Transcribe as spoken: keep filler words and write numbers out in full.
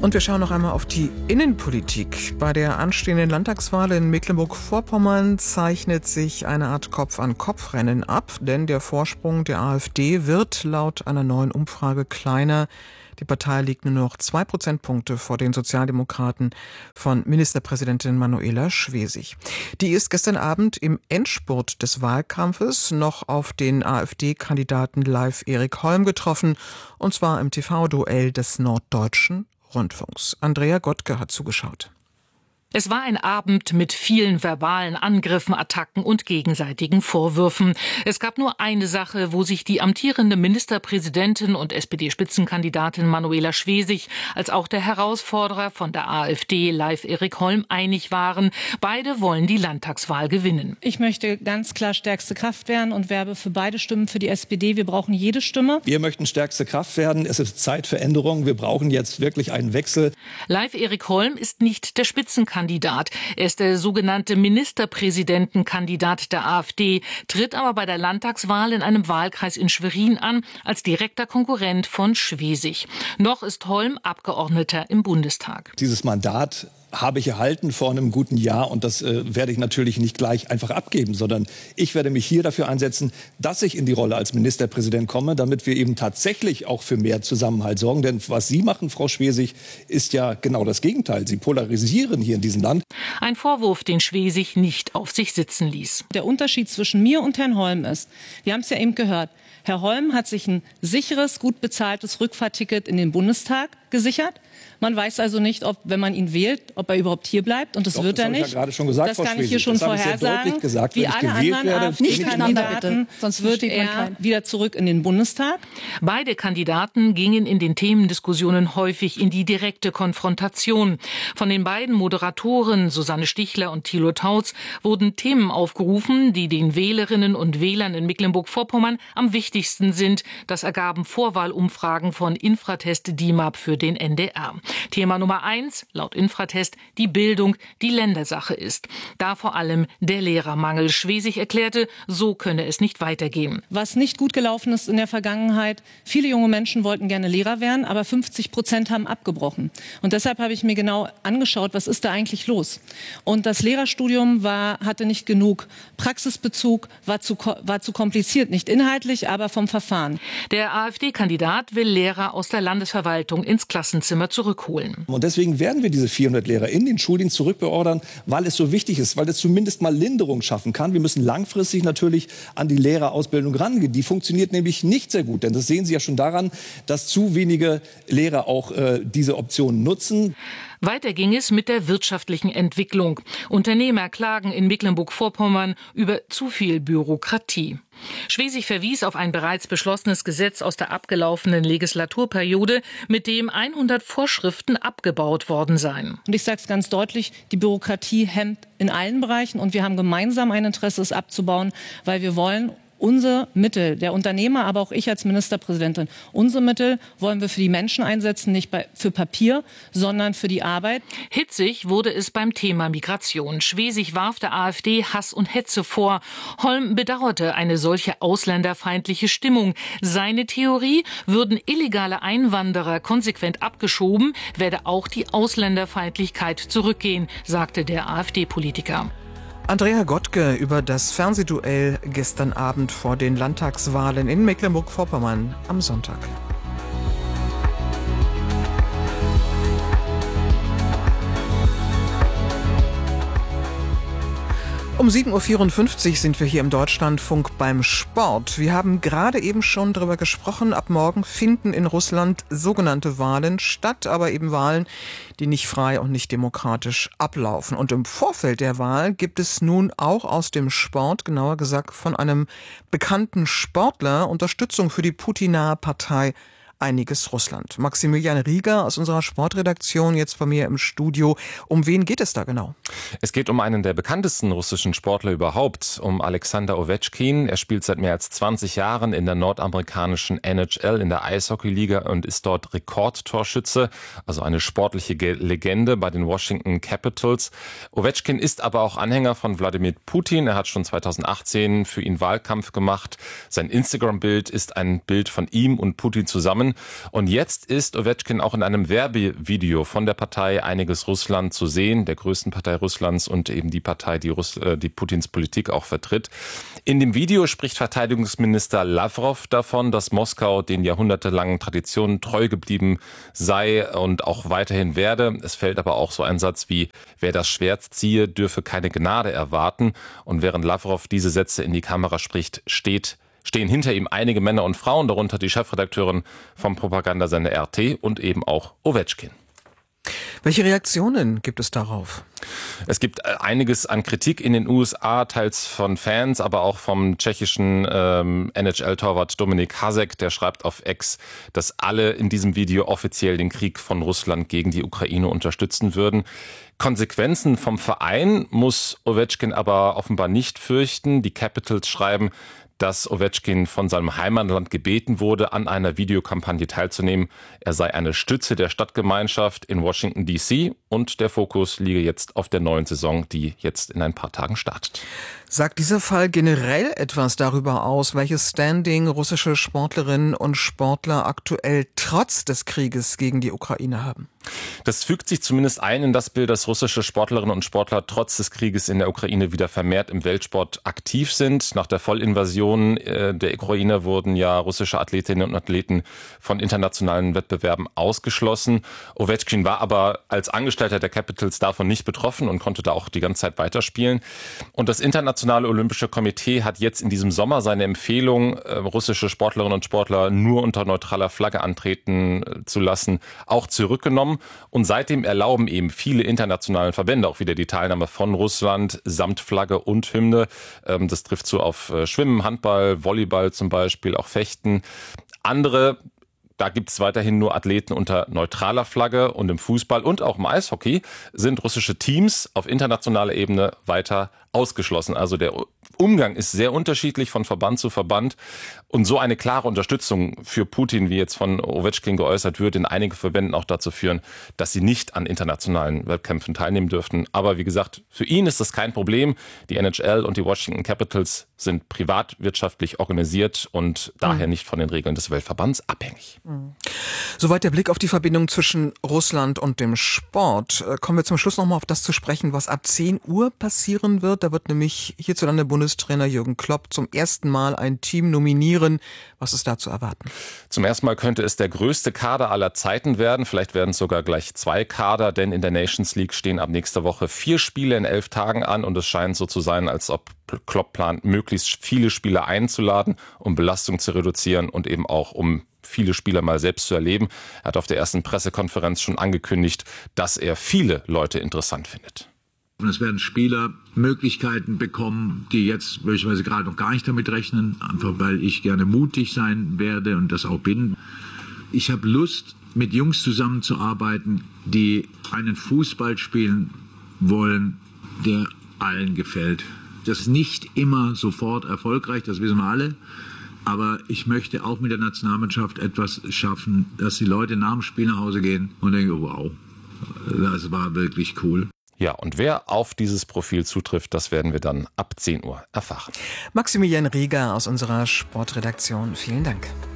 Und wir schauen noch einmal auf die Innenpolitik. Bei der anstehenden Landtagswahl in Mecklenburg-Vorpommern zeichnet sich eine Art Kopf-an-Kopf-Rennen ab, denn der Vorsprung der AfD wird laut einer neuen Umfrage kleiner. Die Partei liegt nur noch zwei Prozentpunkte vor den Sozialdemokraten von Ministerpräsidentin Manuela Schwesig. Die ist gestern Abend im Endspurt des Wahlkampfes noch auf den AfD-Kandidaten Live Erik Holm getroffen, und zwar im T V-Duell des Norddeutschen Rundfunks. Andrea Gottke hat zugeschaut. Es war ein Abend mit vielen verbalen Angriffen, Attacken und gegenseitigen Vorwürfen. Es gab nur eine Sache, wo sich die amtierende Ministerpräsidentin und S P D-Spitzenkandidatin Manuela Schwesig als auch der Herausforderer von der AfD, Live Erik Holm, einig waren. Beide wollen die Landtagswahl gewinnen. Ich möchte ganz klar stärkste Kraft werden und werbe für beide Stimmen für die S P D. Wir brauchen jede Stimme. Wir möchten stärkste Kraft werden. Es ist Zeit für Änderungen. Wir brauchen jetzt wirklich einen Wechsel. Live Erik Holm ist nicht der Spitzenkandidat. Kandidat. Er ist der sogenannte Ministerpräsidentenkandidat der AfD, tritt aber bei der Landtagswahl in einem Wahlkreis in Schwerin an, als direkter Konkurrent von Schwesig. Noch ist Holm Abgeordneter im Bundestag. Dieses Mandat habe ich erhalten vor einem guten Jahr, und das äh, werde ich natürlich nicht gleich einfach abgeben, sondern ich werde mich hier dafür einsetzen, dass ich in die Rolle als Ministerpräsident komme, damit wir eben tatsächlich auch für mehr Zusammenhalt sorgen. Denn was Sie machen, Frau Schwesig, ist ja genau das Gegenteil. Sie polarisieren hier in diesem Land. Ein Vorwurf, den Schwesig nicht auf sich sitzen ließ. Der Unterschied zwischen mir und Herrn Holm ist, wir haben es ja eben gehört, Herr Holm hat sich ein sicheres, gut bezahltes Rückfahrticket in den Bundestag gesichert. Man weiß also nicht, ob, wenn man ihn wählt, ob er überhaupt hier bleibt. Und das Doch, wird das er ich nicht. Ja gerade schon gesagt, das Frau kann ich hier Schwesig. schon das vorhersagen. Gesagt, Wie alle anderen AfD-Kandidaten sonst wird er wieder zurück in den Bundestag. Beide Kandidaten gingen in den Themendiskussionen häufig in die direkte Konfrontation. Von den beiden Moderatoren Susanne Stichler und Thilo Tautz wurden Themen aufgerufen, die den Wählerinnen und Wählern in Mecklenburg-Vorpommern am wichtigsten sind. Das ergaben Vorwahlumfragen von Infratest D I M A P für den N D R. Thema Nummer eins, laut Infratest, die Bildung, die Ländersache ist. Da vor allem der Lehrermangel. Schwesig erklärte, so könne es nicht weitergehen. Was nicht gut gelaufen ist in der Vergangenheit, viele junge Menschen wollten gerne Lehrer werden, aber fünfzig Prozent haben abgebrochen. Und deshalb habe ich mir genau angeschaut, was ist da eigentlich los. Und das Lehrerstudium war, hatte nicht genug Praxisbezug, war zu, war zu kompliziert, nicht inhaltlich, aber vom Verfahren. Der AfD-Kandidat will Lehrer aus der Landesverwaltung ins Klassenzimmer zurückholen. Und deswegen werden wir diese vierhundert Lehrer in den Schuldienst zurückbeordern, weil es so wichtig ist, weil es zumindest mal Linderung schaffen kann. Wir müssen langfristig natürlich an die Lehrerausbildung rangehen. Die funktioniert nämlich nicht sehr gut, denn das sehen Sie ja schon daran, dass zu wenige Lehrer auch äh, diese Option nutzen. Weiter ging es mit der wirtschaftlichen Entwicklung. Unternehmer klagen in Mecklenburg-Vorpommern über zu viel Bürokratie. Schwesig verwies auf ein bereits beschlossenes Gesetz aus der abgelaufenen Legislaturperiode, mit dem hundert Vorschriften abgebaut worden seien. Und ich sage es ganz deutlich, die Bürokratie hemmt in allen Bereichen, und wir haben gemeinsam ein Interesse, es abzubauen, weil wir wollen unsere Mittel, der Unternehmer, aber auch ich als Ministerpräsidentin, unsere Mittel wollen wir für die Menschen einsetzen, nicht bei, für Papier, sondern für die Arbeit. Hitzig wurde es beim Thema Migration. Schwesig warf der AfD Hass und Hetze vor. Holm bedauerte eine solche ausländerfeindliche Stimmung. Seine Theorie: würden illegale Einwanderer konsequent abgeschoben, werde auch die Ausländerfeindlichkeit zurückgehen, sagte der AfD-Politiker. Andrea Gottke über das Fernsehduell gestern Abend vor den Landtagswahlen in Mecklenburg-Vorpommern am Sonntag. Um sieben Uhr vierundfünfzig sind wir hier im Deutschlandfunk beim Sport. Wir haben gerade eben schon darüber gesprochen, ab morgen finden in Russland sogenannte Wahlen statt, aber eben Wahlen, die nicht frei und nicht demokratisch ablaufen. Und im Vorfeld der Wahl gibt es nun auch aus dem Sport, genauer gesagt von einem bekannten Sportler, Unterstützung für die Putinahe Partei Einiges Russland. Maximilian Rieger aus unserer Sportredaktion jetzt bei mir im Studio. Um wen geht es da genau? Es geht um einen der bekanntesten russischen Sportler überhaupt, um Alexander Ovechkin. Er spielt seit mehr als zwanzig Jahren in der nordamerikanischen N H L, in der Eishockeyliga, und ist dort Rekordtorschütze, also eine sportliche Legende bei den Washington Capitals. Ovechkin ist aber auch Anhänger von Wladimir Putin. Er hat schon zweitausendachtzehn für ihn Wahlkampf gemacht. Sein Instagram-Bild ist ein Bild von ihm und Putin zusammen. werden. Und jetzt ist Ovechkin auch in einem Werbevideo von der Partei Einiges Russland zu sehen, der größten Partei Russlands und eben die Partei, die, Russ- äh, die Putins Politik auch vertritt. In dem Video spricht Verteidigungsminister Lavrov davon, dass Moskau den jahrhundertelangen Traditionen treu geblieben sei und auch weiterhin werde. Es fällt aber auch so ein Satz wie, wer das Schwert ziehe, dürfe keine Gnade erwarten. Und während Lavrov diese Sätze in die Kamera spricht, steht stehen hinter ihm einige Männer und Frauen, darunter die Chefredakteurin vom Propagandasender R T und eben auch Ovechkin. Welche Reaktionen gibt es darauf? Es gibt einiges an Kritik in den U S A, teils von Fans, aber auch vom tschechischen ähm, N H L-Torwart Dominik Hasek, der schreibt auf X, dass alle in diesem Video offiziell den Krieg von Russland gegen die Ukraine unterstützen würden. Konsequenzen vom Verein muss Ovechkin aber offenbar nicht fürchten. Die Capitals schreiben, dass Ovechkin von seinem Heimatland gebeten wurde, an einer Videokampagne teilzunehmen. Er sei eine Stütze der Stadtgemeinschaft in Washington D C und der Fokus liege jetzt auf der neuen Saison, die jetzt in ein paar Tagen startet. Sagt dieser Fall generell etwas darüber aus, welches Standing russische Sportlerinnen und Sportler aktuell trotz des Krieges gegen die Ukraine haben? Das fügt sich zumindest ein in das Bild, dass russische Sportlerinnen und Sportler trotz des Krieges in der Ukraine wieder vermehrt im Weltsport aktiv sind. Nach der Vollinvasion der Ukraine wurden ja russische Athletinnen und Athleten von internationalen Wettbewerben ausgeschlossen. Ovechkin war aber als Angestellter der Capitals davon nicht betroffen und konnte da auch die ganze Zeit weiterspielen. Und das Internationale Olympische Komitee hat jetzt in diesem Sommer seine Empfehlung, russische Sportlerinnen und Sportler nur unter neutraler Flagge antreten zu lassen, auch zurückgenommen. Und seitdem erlauben eben viele internationale Verbände auch wieder die Teilnahme von Russland samt Flagge und Hymne. Das trifft so auf Schwimmen, Handball, Volleyball zum Beispiel, auch Fechten. Andere, da gibt es weiterhin nur Athleten unter neutraler Flagge, und im Fußball und auch im Eishockey sind russische Teams auf internationaler Ebene weiter ausgeschlossen. Also der Umgang ist sehr unterschiedlich von Verband zu Verband, und so eine klare Unterstützung für Putin, wie jetzt von Ovechkin geäußert wird, in einigen Verbänden auch dazu führen, dass sie nicht an internationalen Wettkämpfen teilnehmen dürften. Aber wie gesagt, für ihn ist das kein Problem. Die N H L und die Washington Capitals sind privatwirtschaftlich organisiert und daher nicht von den Regeln des Weltverbands abhängig. Soweit der Blick auf die Verbindung zwischen Russland und dem Sport. Kommen wir zum Schluss nochmal auf das zu sprechen, was ab zehn Uhr passieren wird. Da wird nämlich hierzulande Bundestrainer Jürgen Klopp zum ersten Mal ein Team nominieren. Was ist da zu erwarten? Zum ersten Mal könnte es der größte Kader aller Zeiten werden. Vielleicht werden es sogar gleich zwei Kader, denn in der Nations League stehen ab nächster Woche vier Spiele in elf Tagen an, und es scheint so zu sein, als ob Klopp plant, möglichst viele Spieler einzuladen, um Belastung zu reduzieren und eben auch um viele Spieler mal selbst zu erleben. Er hat auf der ersten Pressekonferenz schon angekündigt, dass er viele Leute interessant findet. Es werden Spieler Möglichkeiten bekommen, die jetzt möglicherweise gerade noch gar nicht damit rechnen, einfach weil ich gerne mutig sein werde und das auch bin. Ich habe Lust, mit Jungs zusammenzuarbeiten, die einen Fußball spielen wollen, der allen gefällt. Das ist nicht immer sofort erfolgreich, das wissen wir alle. Aber ich möchte auch mit der Nationalmannschaft etwas schaffen, dass die Leute nach dem Spiel nach Hause gehen und denken, wow, das war wirklich cool. Ja, und wer auf dieses Profil zutrifft, das werden wir dann ab zehn Uhr erfahren. Maximilian Rieger aus unserer Sportredaktion, vielen Dank.